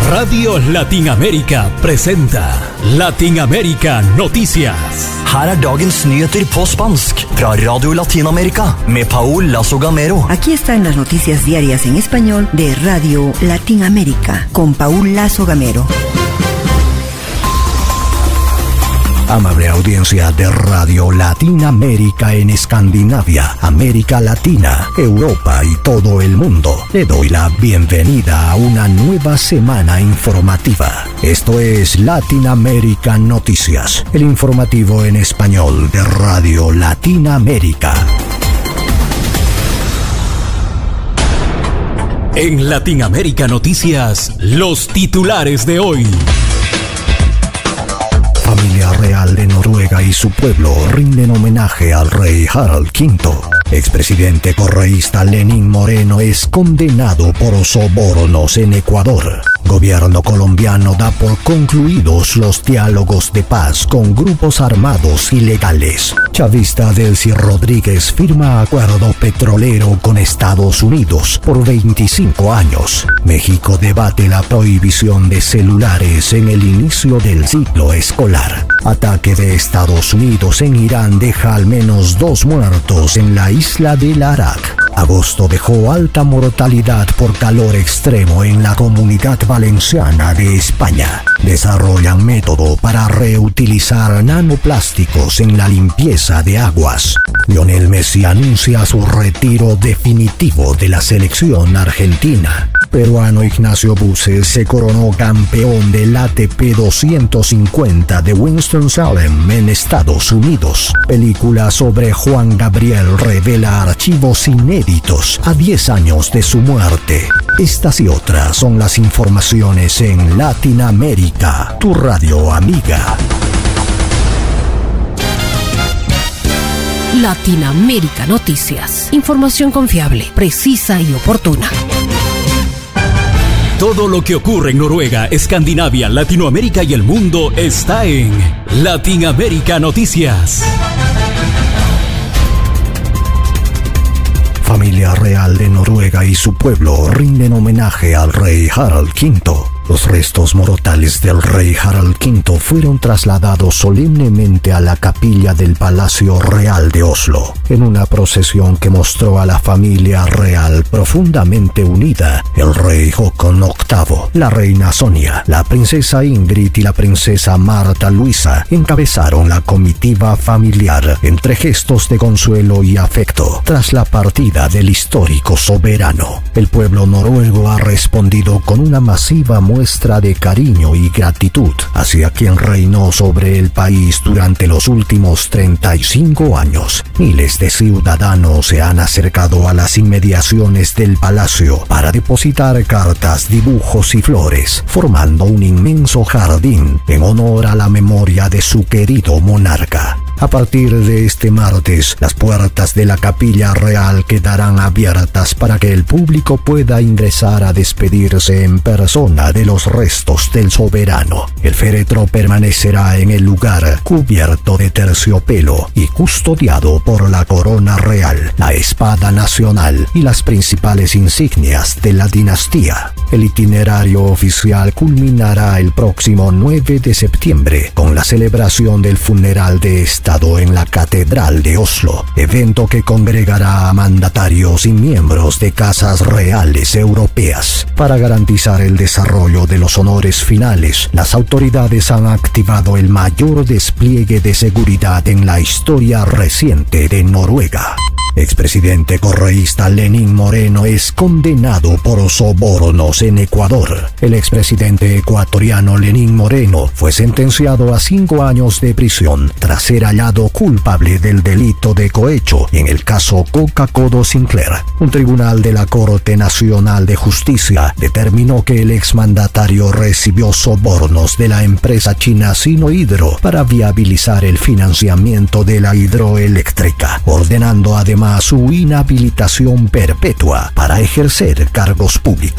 Radio Latinamérica presenta Latinamérica Noticias. Her dagens nyheter på spansk fra Radio Latinamerika med Paul Lazo Gamero. Aquí están las noticias diarias en español de Radio Latinamérica con Paul Lazo Gamero. Amable audiencia de Radio Latinamérica en Escandinavia, América Latina, Europa y todo el mundo. Le doy la bienvenida a una nueva semana informativa. Esto es Latinamérica Noticias, el informativo en español de Radio Latinamérica. En Latinamérica Noticias, los titulares de hoy. Familia real de Noruega y su pueblo rinden homenaje al rey Harald V. Expresidente correísta Lenín Moreno es condenado por sobornos en Ecuador. Gobierno colombiano da por concluidos los diálogos de paz con grupos armados ilegales. Chavista Delcy Rodríguez firma acuerdo petrolero con Estados Unidos por 25 años. México debate la prohibición de celulares en el inicio del ciclo escolar. Ataque de Estados Unidos en Irán deja al menos 2 muertos en la isla del Arak. Agosto dejó alta mortalidad por calor extremo en la Comunidad Valenciana de España. Desarrollan método para reutilizar nanoplásticos en la limpieza de aguas. Lionel Messi anuncia su retiro definitivo de la selección argentina. Peruano Ignacio Buses se coronó campeón del ATP 250 de Winston-Salem en Estados Unidos. Película sobre Juan Gabriel revela archivos inéditos a 10 años de su muerte. Estas y otras son las informaciones en Latinoamérica, tu radio amiga. Latinamérica Noticias. Información confiable, precisa y oportuna. Todo lo que ocurre en Noruega, Escandinavia, Latinoamérica y el mundo está en Latinamérica Noticias. Familia real de Noruega y su pueblo rinden homenaje al rey Harald V. Los restos mortales del rey Harald V fueron trasladados solemnemente a la capilla del Palacio Real de Oslo, en una procesión que mostró a la familia real profundamente unida. El rey Håkon VIII, la reina Sonia, la princesa Ingrid y la princesa Marta Luisa encabezaron la comitiva familiar entre gestos de consuelo y afecto tras la partida del histórico soberano. El pueblo noruego ha respondido con una masiva muestra de cariño y gratitud hacia quien reinó sobre el país durante los últimos 35 años. Miles de ciudadanos se han acercado a las inmediaciones del palacio para depositar cartas, dibujos y flores, formando un inmenso jardín en honor a la memoria de su querido monarca. A partir de este martes, las puertas de la capilla real quedarán abiertas para que el público pueda ingresar a despedirse en persona de los restos del soberano. El féretro permanecerá en el lugar cubierto de terciopelo y custodiado por la corona real, la espada nacional y las principales insignias de la dinastía. El itinerario oficial culminará el próximo 9 de septiembre con la celebración del funeral de Estado en la Catedral de Oslo, evento que congregará a mandatarios y miembros de casas reales europeas. Para garantizar el desarrollo de los honores finales, las autoridades han activado el mayor despliegue de seguridad en la historia reciente de Noruega. Expresidente correísta Lenín Moreno es condenado por sobornos en Ecuador. El expresidente ecuatoriano Lenín Moreno fue sentenciado a 5 años de prisión tras ser hallado culpable del delito de cohecho en el caso Coca-Codo Sinclair. Un tribunal de la Corte Nacional de Justicia determinó que el exmandatario recibió sobornos de la empresa china Sinohydro para viabilizar el financiamiento de la hidroeléctrica, ordenando además su inhabilitación perpetua para ejercer cargos públicos.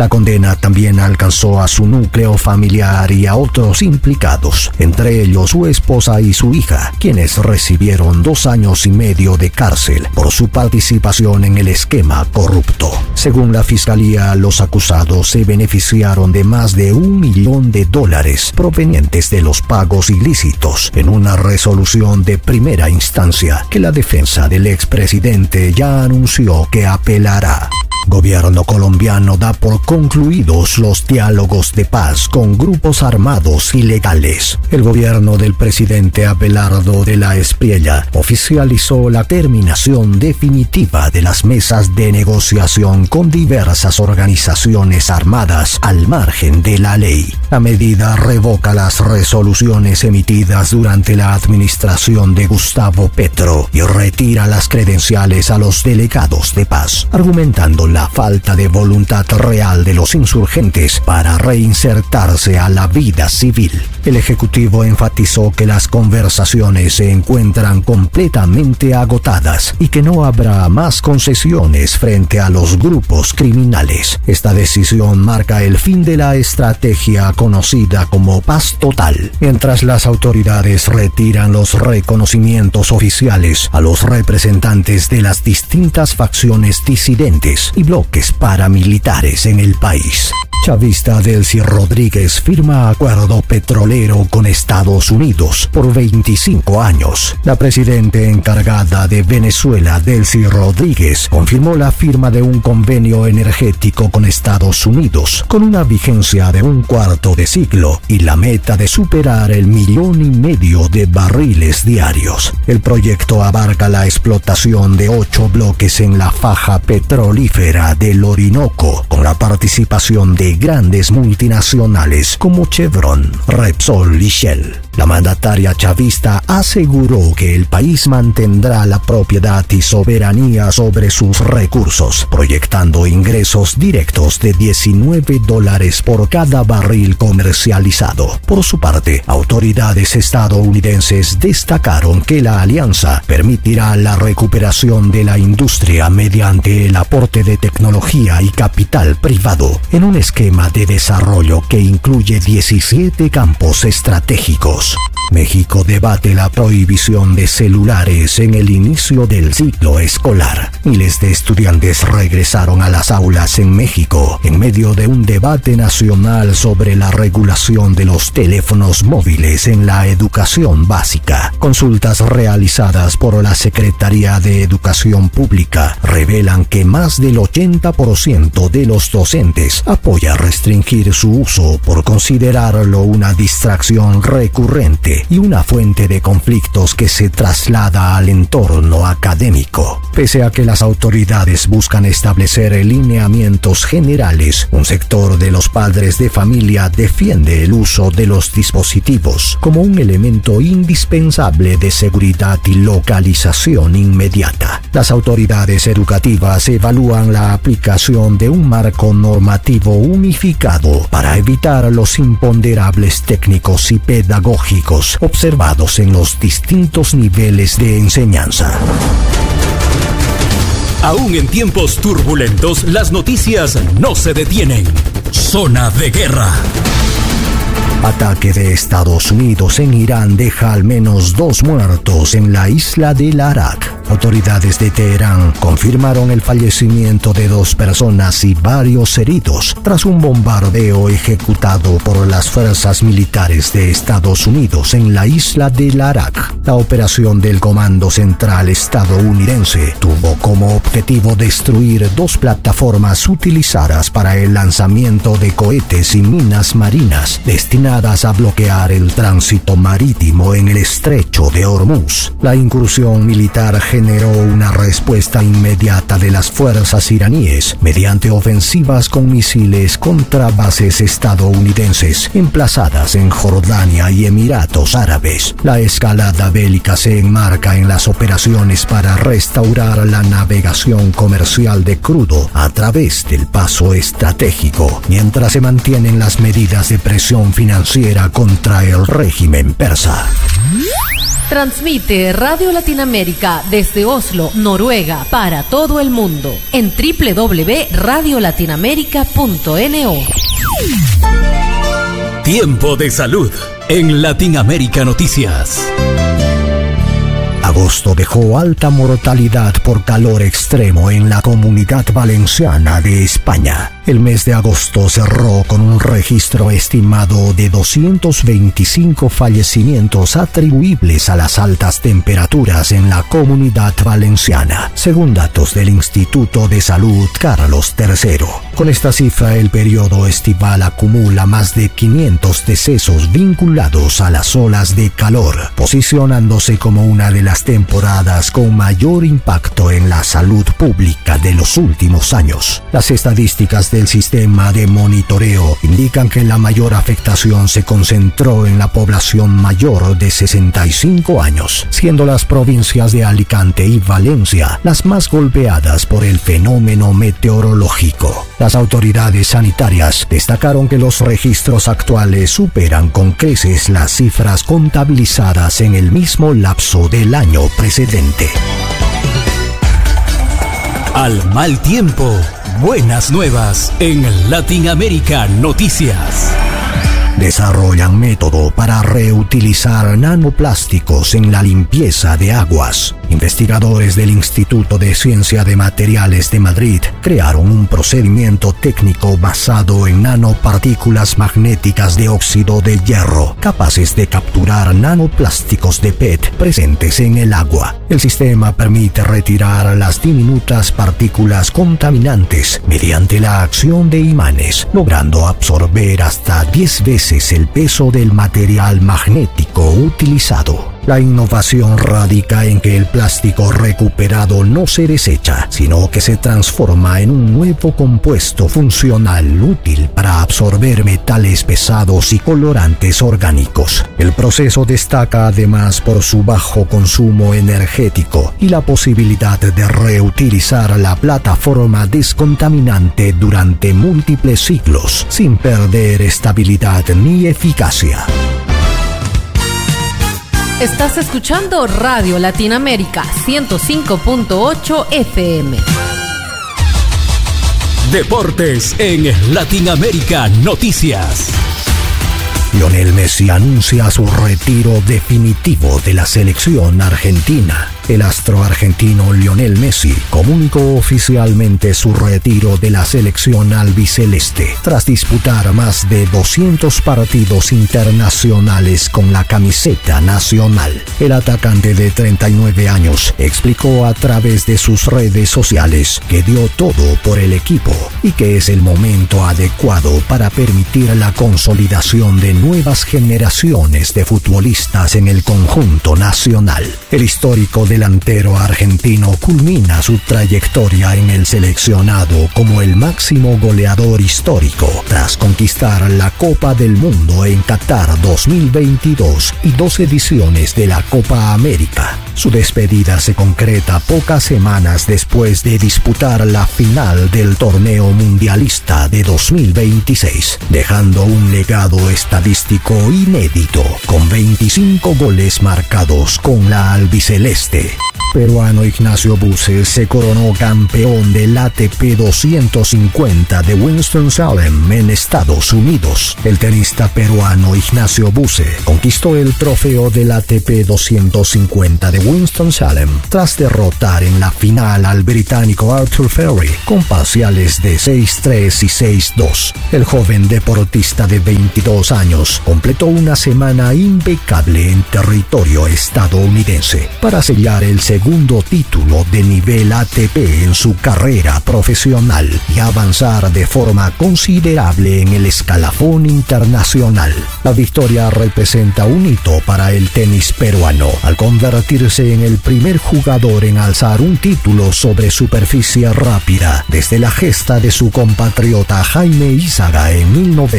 La condena también alcanzó a su núcleo familiar y a otros implicados, entre ellos su esposa y su hija, quienes recibieron 2 años y medio de cárcel por su participación en el esquema corrupto. Según la fiscalía, los acusados se beneficiaron de más de $1 millón provenientes de los pagos ilícitos en una resolución de primera instancia que la defensa del expresidente ya anunció que apelará. Gobierno colombiano da por concluidos los diálogos de paz con grupos armados ilegales. El gobierno del presidente Abelardo de la Espriella oficializó la terminación definitiva de las mesas de negociación con diversas organizaciones armadas al margen de la ley. La medida revoca las resoluciones emitidas durante la administración de Gustavo Petro y retira las credenciales a los delegados de paz, argumentando la falta de voluntad real de los insurgentes para reinsertarse a la vida civil. El Ejecutivo enfatizó que las conversaciones se encuentran completamente agotadas y que no habrá más concesiones frente a los grupos criminales. Esta decisión marca el fin de la estrategia conocida como paz total, mientras las autoridades retiran los reconocimientos oficiales a los representantes de las distintas facciones disidentes y bloques paramilitares en el país. Chavista Delcy Rodríguez firma acuerdo petrolero con Estados Unidos por 25 años. La presidenta encargada de Venezuela, Delcy Rodríguez, confirmó la firma de un convenio energético con Estados Unidos, con una vigencia de un cuarto de siglo y la meta de superar el 1,5 millones de barriles diarios. El proyecto abarca la explotación de 8 bloques en la faja petrolífera del Orinoco, con la participación de grandes multinacionales como Chevron, Repsol y Shell. La mandataria chavista aseguró que el país mantendrá la propiedad y soberanía sobre sus recursos, proyectando ingresos directos de $19 por cada barril comercializado. Por su parte, autoridades estadounidenses destacaron que la alianza permitirá la recuperación de la industria mediante el aporte de tecnología y capital privado en un esquema de desarrollo que incluye 17 campos estratégicos. México debate la prohibición de celulares en el inicio del ciclo escolar. Miles de estudiantes regresaron a las aulas en México en medio de un debate nacional sobre la regulación de los teléfonos móviles en la educación básica. Consultas realizadas por la Secretaría de Educación Pública revelan que más del 80% de los docentes apoya restringir su uso por considerarlo una distracción recurrente y una fuente de conflictos que se traslada al entorno académico. Pese a que las autoridades buscan establecer lineamientos generales, un sector de los padres de familia defiende el uso de los dispositivos como un elemento indispensable de seguridad y localización inmediata. Las autoridades educativas evalúan la aplicación de un marco normativo unificado para evitar los imponderables técnicos y pedagógicos observados en los distintos niveles de enseñanza. Aún en tiempos turbulentos, las noticias no se detienen. Zona de guerra. Ataque de Estados Unidos en Irán deja al menos 2 muertos en la isla del Arak. Autoridades de Teherán confirmaron el fallecimiento de 2 personas y varios heridos tras un bombardeo ejecutado por las fuerzas militares de Estados Unidos en la isla del Arak. La operación del Comando Central estadounidense tuvo como objetivo destruir 2 plataformas utilizadas para el lanzamiento de cohetes y minas marinas destinadas a bloquear el tránsito marítimo en el estrecho de Hormuz. La incursión militar generó una respuesta inmediata de las fuerzas iraníes mediante ofensivas con misiles contra bases estadounidenses emplazadas en Jordania y Emiratos Árabes. La escalada bélica se enmarca en las operaciones para restaurar la navegación comercial de crudo a través del paso estratégico, mientras se mantienen las medidas de presión financiera contra el régimen persa. Transmite Radio Latinoamérica desde Oslo, Noruega, para todo el mundo en www.radiolatinoamerica.no. Tiempo de salud en Latinoamérica Noticias. Agosto dejó alta mortalidad por calor extremo en la Comunidad Valenciana de España. El mes de agosto cerró con un registro estimado de 225 fallecimientos atribuibles a las altas temperaturas en la Comunidad Valenciana, según datos del Instituto de Salud Carlos III. Con esta cifra, el periodo estival acumula más de 500 decesos vinculados a las olas de calor, posicionándose como una de las temporadas con mayor impacto en la salud pública de los últimos años. Las estadísticas del sistema de monitoreo indican que la mayor afectación se concentró en la población mayor de 65 años, siendo las provincias de Alicante y Valencia las más golpeadas por el fenómeno meteorológico. Las autoridades sanitarias destacaron que los registros actuales superan con creces las cifras contabilizadas en el mismo lapso del año precedente. Al mal tiempo, buenas nuevas en Latinoamérica Noticias. Desarrollan método para reutilizar nanoplásticos en la limpieza de aguas. Investigadores del Instituto de Ciencia de Materiales de Madrid crearon un procedimiento técnico basado en nanopartículas magnéticas de óxido de hierro, capaces de capturar nanoplásticos de PET presentes en el agua. El sistema permite retirar las diminutas partículas contaminantes mediante la acción de imanes, logrando absorber hasta 10 veces el peso del material magnético utilizado. La innovación radica en que el plástico recuperado no se desecha, sino que se transforma en un nuevo compuesto funcional útil para absorber metales pesados y colorantes orgánicos. El proceso destaca además por su bajo consumo energético y la posibilidad de reutilizar la plataforma descontaminante durante múltiples ciclos, sin perder estabilidad ni eficacia. Estás escuchando Radio Latinoamérica 105.8 FM. Deportes en Latinoamérica Noticias. Lionel Messi anuncia su retiro definitivo de la selección argentina. El astro argentino Lionel Messi comunicó oficialmente su retiro de la selección albiceleste tras disputar más de 200 partidos internacionales con la camiseta nacional. El atacante de 39 años explicó a través de sus redes sociales que dio todo por el equipo y que es el momento adecuado para permitir la consolidación de nuevas generaciones de futbolistas en el conjunto nacional. El histórico delantero argentino culmina su trayectoria en el seleccionado como el máximo goleador histórico tras conquistar la Copa del Mundo en Qatar 2022 y 2 ediciones de la Copa América. Su despedida se concreta pocas semanas después de disputar la final del torneo mundialista de 2026, dejando un legado estadístico inédito con 25 goles marcados con la albiceleste. Peruano Ignacio Buse se coronó campeón del ATP 250 de Winston-Salem en Estados Unidos. El tenista peruano Ignacio Buse conquistó el trofeo del ATP 250 de Winston-Salem tras derrotar en la final al británico Arthur Ferry con parciales de 6-3 y 6-2. El joven deportista de 22 años completó una semana impecable en territorio estadounidense para sellar el segundo título de nivel ATP en su carrera profesional y avanzar de forma considerable en el escalafón internacional. La victoria representa un hito para el tenis peruano al convertirse en el primer jugador en alzar un título sobre superficie rápida desde la gesta de su compatriota Jaime Izaga en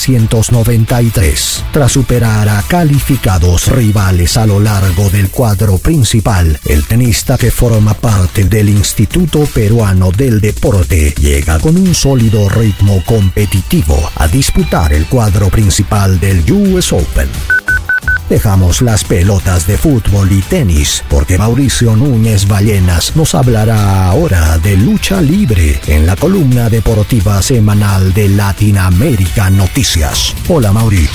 1993. Tras superar a calificados rivales a lo largo del cuadro principal, el tenista que forma parte del Instituto Peruano del Deporte llega con un sólido ritmo competitivo a disputar el cuadro principal del US Open. Dejamos las pelotas de fútbol y tenis porque Mauricio Núñez Ballenas nos hablará ahora de lucha libre en la columna deportiva semanal de Latinoamérica Noticias. Hola, Mauri.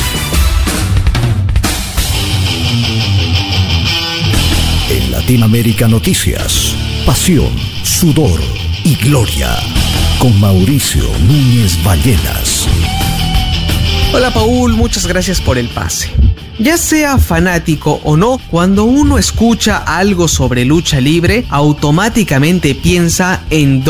En Latinoamérica Noticias, pasión, sudor y gloria, con Mauricio Núñez Ballenas. Hola Paul, muchas gracias por el pase. Ya sea fanático o no, cuando uno escucha algo sobre lucha libre, automáticamente piensa en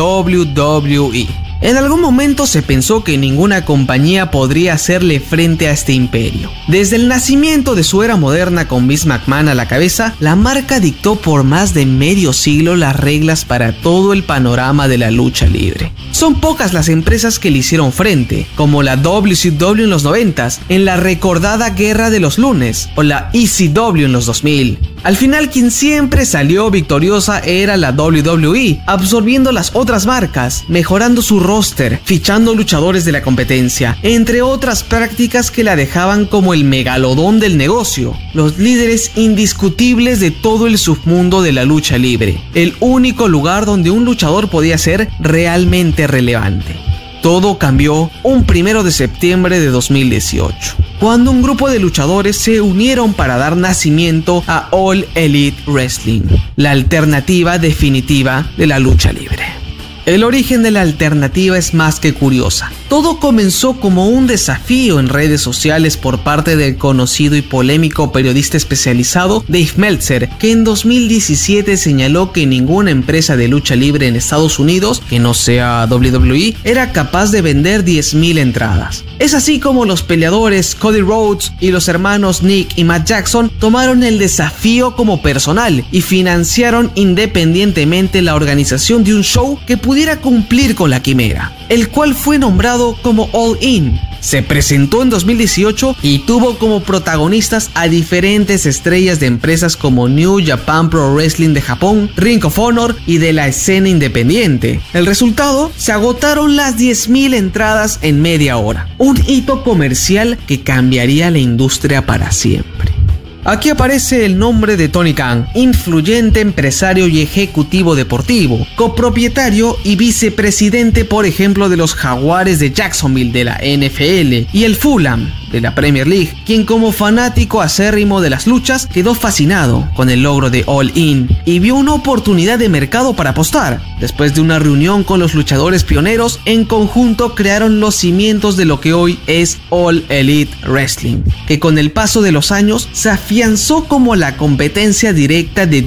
WWE. En algún momento se pensó que ninguna compañía podría hacerle frente a este imperio. Desde el nacimiento de su era moderna con Vince McMahon a la cabeza, la marca dictó por más de medio siglo las reglas para todo el panorama de la lucha libre. Son pocas las empresas que le hicieron frente, como la WCW en los 90s, en la recordada Guerra de los Lunes, o la ECW en los 2000. Al final, quien siempre salió victoriosa era la WWE, absorbiendo las otras marcas, mejorando su roster, fichando luchadores de la competencia, entre otras prácticas que la dejaban como el megalodón del negocio, los líderes indiscutibles de todo el submundo de la lucha libre, el único lugar donde un luchador podía ser realmente relevante. Todo cambió un 1 de septiembre de 2018, cuando un grupo de luchadores se unieron para dar nacimiento a All Elite Wrestling, la alternativa definitiva de la lucha libre. El origen de la alternativa es más que curiosa. Todo comenzó como un desafío en redes sociales por parte del conocido y polémico periodista especializado Dave Meltzer, que en 2017 señaló que ninguna empresa de lucha libre en Estados Unidos, que no sea WWE, era capaz de vender 10,000 entradas. Es así como los peleadores Cody Rhodes y los hermanos Nick y Matt Jackson tomaron el desafío como personal y financiaron independientemente la organización de un show que pudiera cumplir con la quimera, el cual fue nombrado como All In. Se presentó en 2018 y tuvo como protagonistas a diferentes estrellas de empresas como New Japan Pro Wrestling de Japón, Ring of Honor y de la escena independiente. El resultado, se agotaron las 10,000 entradas en media hora, un hito comercial que cambiaría la industria para siempre. Aquí aparece el nombre de Tony Khan, influyente empresario y ejecutivo deportivo, copropietario y vicepresidente, por ejemplo, de los Jaguares de Jacksonville de la NFL y el Fulham de la Premier League, quien como fanático acérrimo de las luchas quedó fascinado con el logro de All In y vio una oportunidad de mercado para apostar. Después de una reunión con los luchadores pioneros, en conjunto crearon los cimientos de lo que hoy es All Elite Wrestling, que con el paso de los años se afianzó como la competencia directa de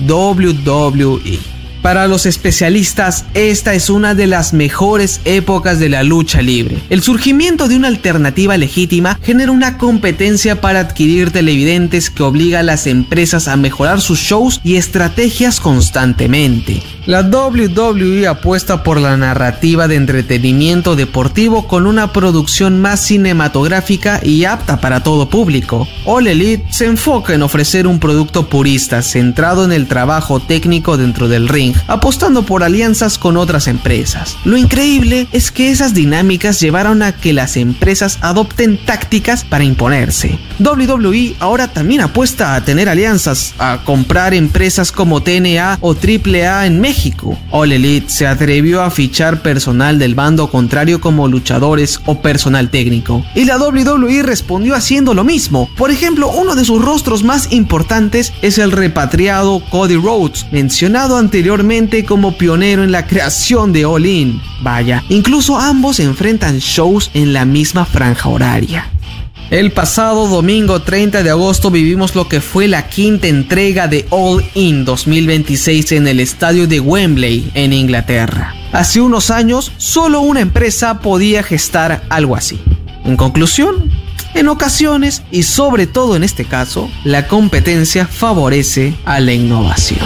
WWE. Para los especialistas, esta es una de las mejores épocas de la lucha libre. El surgimiento de una alternativa legítima genera una competencia para adquirir televidentes que obliga a las empresas a mejorar sus shows y estrategias constantemente. La WWE apuesta por la narrativa de entretenimiento deportivo con una producción más cinematográfica y apta para todo público. All Elite se enfoca en ofrecer un producto purista centrado en el trabajo técnico dentro del ring, apostando por alianzas con otras empresas. Lo increíble es que esas dinámicas llevaron a que las empresas adopten tácticas para imponerse. WWE ahora también apuesta a tener alianzas, a comprar empresas como TNA o AAA en México. All Elite se atrevió a fichar personal del bando contrario como luchadores o personal técnico, y la WWE respondió haciendo lo mismo. Por ejemplo, uno de sus rostros más importantes es el repatriado Cody Rhodes, mencionado anteriormente como pionero en la creación de All In. Vaya, incluso ambos enfrentan shows en la misma franja horaria. El pasado domingo 30 de agosto vivimos lo que fue la quinta entrega de All In 2026 en el estadio de Wembley, en Inglaterra. Hace unos años, solo una empresa podía gestar algo así. En conclusión, en ocasiones, y sobre todo en este caso, la competencia favorece a la innovación.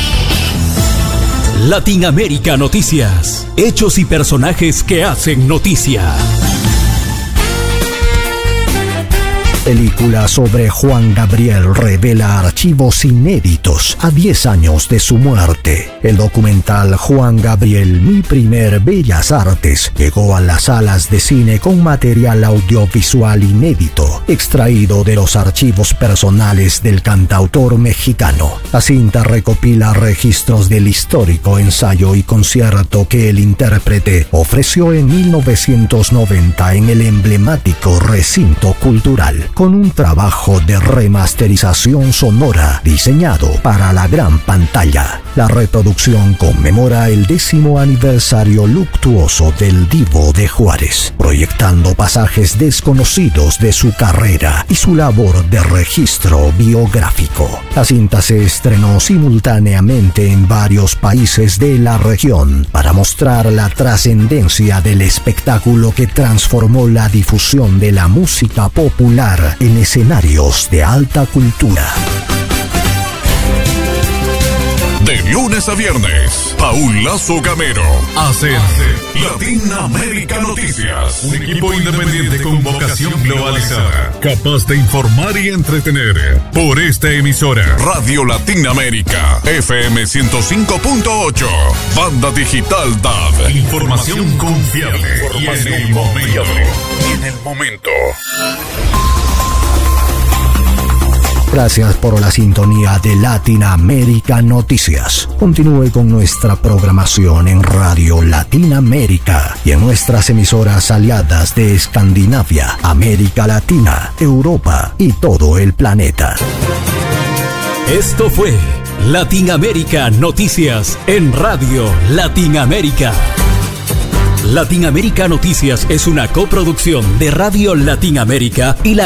Latinoamérica Noticias. Hechos y personajes que hacen noticia. película sobre Juan Gabriel revela archivos inéditos a 10 años de su muerte. El documental Juan Gabriel, mi primer Bellas Artes, llegó a las salas de cine con material audiovisual inédito, extraído de los archivos personales del cantautor mexicano. La cinta recopila registros del histórico ensayo y concierto que el intérprete ofreció en 1990 en el emblemático recinto cultural, con un trabajo de remasterización sonora diseñado para la gran pantalla. La reproducción conmemora el 10º aniversario luctuoso del Divo de Juárez, proyectando pasajes desconocidos de su carrera y su labor de registro biográfico. La cinta se estrenó simultáneamente en varios países de la región para mostrar la trascendencia del espectáculo que transformó la difusión de la música popular en escenarios de alta cultura. De lunes a viernes, Paul Lazo Gamero hace Latinoamérica Noticias. Un equipo independiente con vocación globalizada, capaz de informar y entretener. Por esta emisora, Radio Latinoamérica, FM 105.8, Banda Digital DAB. Información confiable y en el momento. Gracias por la sintonía de Latinoamérica Noticias. Continúe con nuestra programación en Radio Latinoamérica y en nuestras emisoras aliadas de Escandinavia, América Latina, Europa y todo el planeta. Esto fue Latinoamérica Noticias en Radio Latinoamérica. Latinoamérica Noticias es una coproducción de Radio Latinoamérica y la